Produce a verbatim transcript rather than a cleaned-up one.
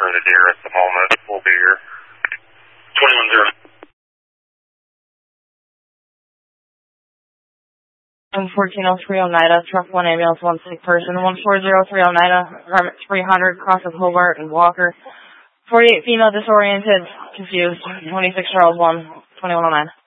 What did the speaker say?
for the deer at the moment. We'll be here. twenty-one zero. I'm fourteen oh three Oneida, truck one ambulance, one sick person, one four zero three Oneida, apartment three hundred, cross of Hobart and Walker. forty-eight female disoriented, confused, twenty-six year old one, twenty-one oh nine.